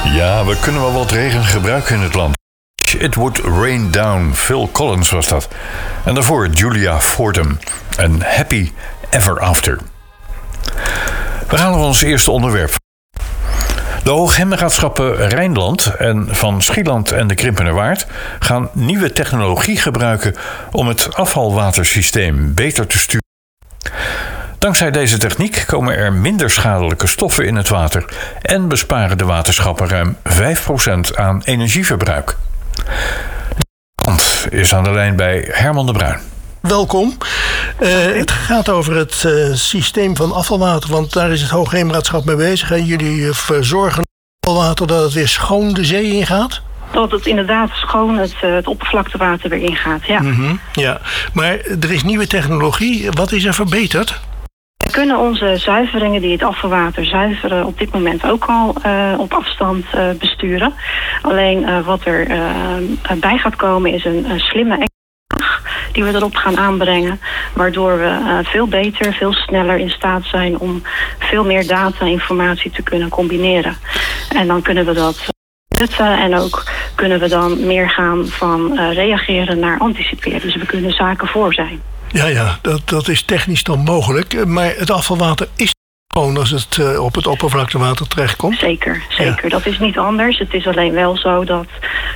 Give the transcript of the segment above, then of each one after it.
Ja, we kunnen wel wat regen gebruiken in het land. It Would Rain Down, Phil Collins was dat. En daarvoor Julia Fordham en Happy Ever After. We gaan naar ons eerste onderwerp. De Hoogheemraadschappen Rijnland en van Schieland en de Krimpenerwaard gaan nieuwe technologie gebruiken om het afvalwatersysteem beter te sturen. Dankzij deze techniek komen er minder schadelijke stoffen in het water en besparen de waterschappen ruim 5% aan energieverbruik. De is aan de lijn bij Herman de Bruin. Welkom. Het gaat over het systeem van afvalwater, want daar is het Hoogheemraadschap mee bezig. En jullie verzorgen afvalwater dat het weer schoon de zee ingaat? Dat het inderdaad schoon het oppervlaktewater weer ingaat, ja. Ja, maar er is nieuwe technologie. Wat is er verbeterd? We kunnen onze zuiveringen die het afvalwater zuiveren op dit moment ook al op afstand besturen. Alleen wat er bij gaat komen is een slimme die we erop gaan aanbrengen, waardoor we veel beter, veel sneller in staat zijn om veel meer data en informatie te kunnen combineren. En dan kunnen we dat nutten en ook kunnen we dan meer gaan van reageren naar anticiperen. Dus we kunnen zaken voor zijn. Ja, dat is technisch dan mogelijk. Maar het afvalwater is gewoon als het op het oppervlaktewater terechtkomt? Zeker. Ja. Dat is niet anders. Het is alleen wel zo dat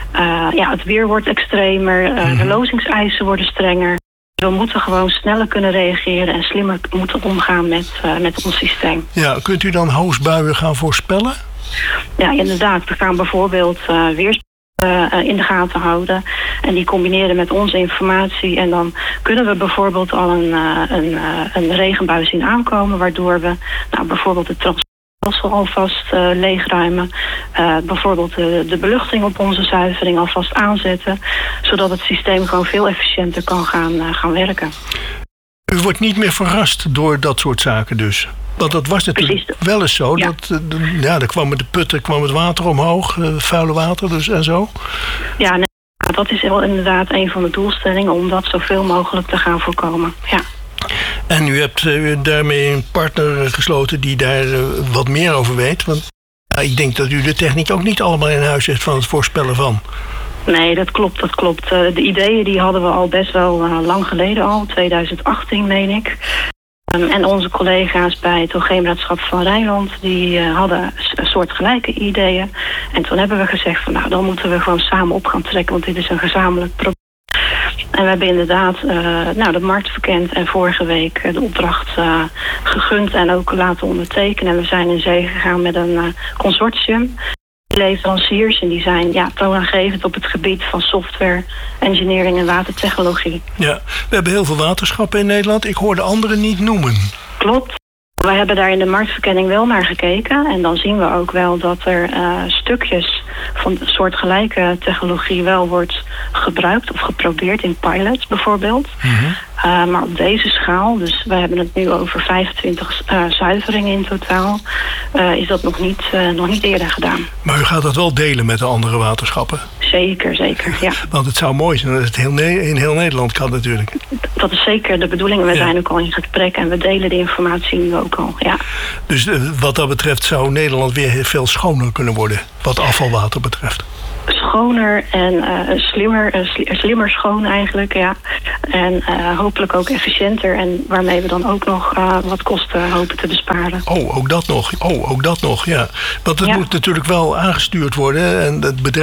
het weer wordt extremer, de lozingseisen worden strenger. We moeten gewoon sneller kunnen reageren en slimmer moeten omgaan met ons systeem. Ja, kunt u dan hoosbuien gaan voorspellen? Ja, inderdaad. We gaan bijvoorbeeld weersbuien in de gaten houden en die combineren met onze informatie. En dan kunnen we bijvoorbeeld al een regenbui zien aankomen, waardoor we bijvoorbeeld het transportstelsel alvast leegruimen. Bijvoorbeeld de beluchting op onze zuivering alvast aanzetten, zodat het systeem gewoon veel efficiënter kan gaan werken. U wordt niet meer verrast door dat soort zaken dus? Want dat was natuurlijk wel eens zo. Ja. Er kwam met de putten kwam het water omhoog, vuile water dus en zo. Ja, dat is wel inderdaad een van de doelstellingen om dat zoveel mogelijk te gaan voorkomen. Ja. En u hebt daarmee een partner gesloten die daar wat meer over weet. Want ik denk dat u de techniek ook niet allemaal in huis heeft van het voorspellen van. Nee, dat klopt. De ideeën die hadden we al best wel lang geleden al, 2018 meen ik. En onze collega's bij het Hoogheemraadschap van Rijnland, die hadden een soort gelijke ideeën. En toen hebben we gezegd van dan moeten we gewoon samen op gaan trekken, want dit is een gezamenlijk probleem. En we hebben inderdaad de markt verkend en vorige week de opdracht gegund en ook laten ondertekenen. En we zijn in zee gegaan met een consortium. Leveranciers en die zijn toonaangevend op het gebied van software, engineering en watertechnologie. Ja, we hebben heel veel waterschappen in Nederland. Ik hoor de anderen niet noemen. Klopt. Wij hebben daar in de marktverkenning wel naar gekeken. En dan zien we ook wel dat er stukjes van een soortgelijke technologie wel wordt gebruikt of geprobeerd in pilots bijvoorbeeld. Maar op deze schaal, dus we hebben het nu over 25 zuiveringen in totaal, is dat nog niet eerder gedaan. Maar u gaat dat wel delen met de andere waterschappen? Zeker, ja. Want het zou mooi zijn dat het in heel Nederland kan natuurlijk. Dat is zeker de bedoeling. We zijn ook al in gesprek en we delen de informatie nu ook al, ja. Dus wat dat betreft zou Nederland weer veel schoner kunnen worden, wat afvalwater betreft? Schoner en slimmer schoon eigenlijk, ja. En hopelijk ook efficiënter en waarmee we dan ook nog wat kosten hopen te besparen. Ook dat nog, ja. Want het moet natuurlijk wel aangestuurd worden en het bedrijf